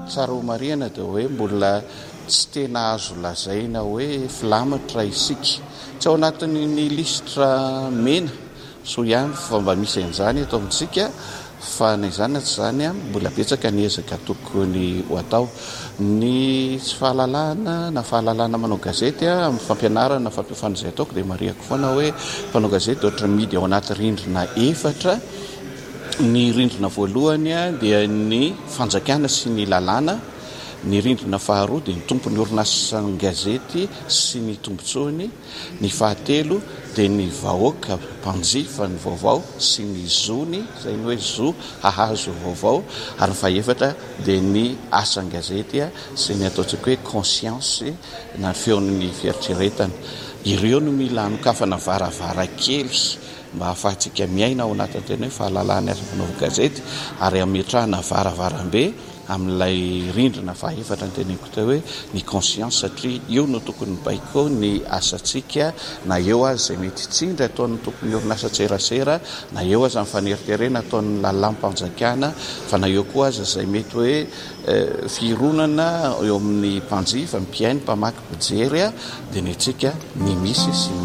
tsara ho mariana dia hoe mbola tsy tena azo lazaina hoe filamatra isika tsy ao anatin'ny listra mena so ihany fa mba misy an'izany atao amintsika fa ny izany tsy izany a mbola betsaka ny ezaka tokony ho atao ny tsy fahalalana na fahalalana manao gazety a amin'ny fampianarana fampifanizay ataoko dia mariako foana hoe mpanao gazety ohatra midy ao anaty rindrina efatra. Ny rindrina voalohany a dia ny fanjakana sy ny lalàna, ny rindrina faharoa dia ny tompon'ny orinasa gazety sy ny tombontsoany, ny fahatelo dia ny vahoaka mpanjifa ny vaovao sy ny zony izay ny hoe zo hahazo vaovao, ary ny fahefatra dia ny asan-gazety a sy ny ataontsika hoe conscience na feon'ny fieritreretana. Ireo no mila anokafana varavarakely mba hahafahantsika miaina ao anatin'ny tena hoe fahalalana asa fanaovana gazety ary ametrahana varavarambe amin'ilay rindrina fahefatra ny teneniko teo hoe ny conscience satria io no tokony baiko ny asantsika na eo azy izay mety tsindry ataon'ny tokony orinasa tserasera na eo azy amin'ny faneriterena ataon'ny lalampanjakana fa na eo koa azy izay mety hoe fironana eo amin'ny mpanjifa, ny mpiaino, mpamaky, mpijery a dia ny antsika ny misy sy